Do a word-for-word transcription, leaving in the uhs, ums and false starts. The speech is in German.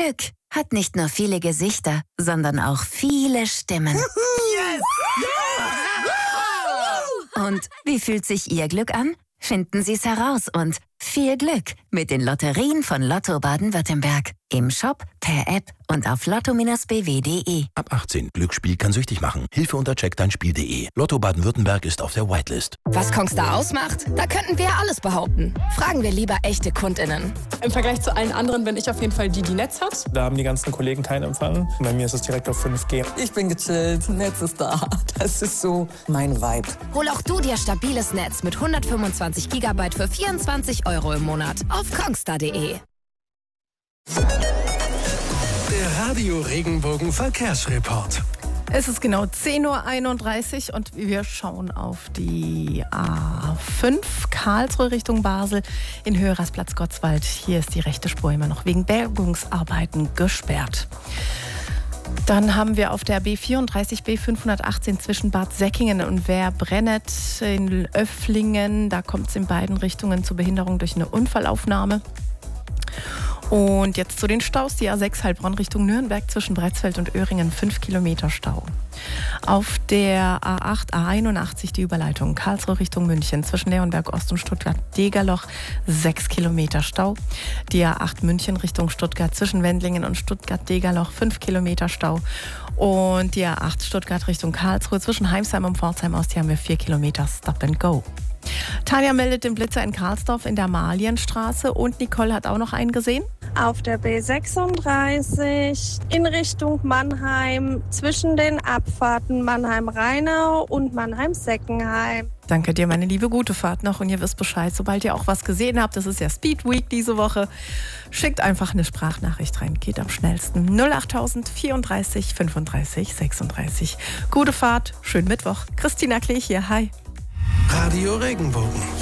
Glück hat nicht nur viele Gesichter, sondern auch viele Stimmen. Yes! Und wie fühlt sich Ihr Glück an? Finden Sie es heraus und viel Glück mit den Lotterien von Lotto Baden-Württemberg. Im Shop, per App und auf lotto Bindestrich b w punkt de. Ab achtzehn. Glücksspiel kann süchtig machen. Hilfe unter check dein spiel punkt de. Lotto Baden-Württemberg ist auf der Whitelist. Was Kongstar ausmacht? Da könnten wir alles behaupten. Fragen wir lieber echte KundInnen. Im Vergleich zu allen anderen bin ich auf jeden Fall die, die Netz hat. Da haben die ganzen Kollegen keinen Empfang. Bei mir ist es direkt auf fünf G. Ich bin gechillt, Netz ist da. Das ist so mein Vibe. Hol auch du dir stabiles Netz mit hundertfünfundzwanzig Gigabyte für vierundzwanzig Euro im Monat auf kongstar punkt de. Der Radio Regenbogen Verkehrsreport. Es ist genau zehn Uhr einunddreißig und wir schauen auf die A fünf Karlsruhe Richtung Basel in Höhe Rastplatz-Gotzwald. Hier ist die rechte Spur immer noch wegen Bergungsarbeiten gesperrt. Dann haben wir auf der B vierunddreißig B fünfhundertachtzehn zwischen Bad Säckingen und Werbrennet in Öfflingen. Da kommt es in beiden Richtungen zu Behinderung durch eine Unfallaufnahme. Und jetzt zu den Staus. Die A sechs Heilbronn Richtung Nürnberg zwischen Bretzfeld und Öhringen fünf Kilometer Stau. Auf der A acht, A einundachtzig die Überleitung Karlsruhe Richtung München zwischen Leonberg Ost und Stuttgart-Degerloch sechs Kilometer Stau. Die A acht München Richtung Stuttgart zwischen Wendlingen und Stuttgart-Degerloch fünf Kilometer Stau. Und die A acht Stuttgart Richtung Karlsruhe zwischen Heimsheim und Pforzheim aus, die haben wir vier Kilometer Stop and Go. Tanja meldet den Blitzer in Karlsdorf in der Malienstraße und Nicole hat auch noch einen gesehen. Auf der B sechsunddreißig in Richtung Mannheim zwischen den Abfahrten Mannheim-Rheinau und Mannheim-Seckenheim. Danke dir, meine Liebe, gute Fahrt noch und ihr wisst Bescheid, sobald ihr auch was gesehen habt, das ist ja Speed Week diese Woche, schickt einfach eine Sprachnachricht rein, geht am schnellsten null achttausend vierunddreißig fünfunddreißig sechsunddreißig. Gute Fahrt, schönen Mittwoch. Christina Klee hier, hi. Radio Regenbogen.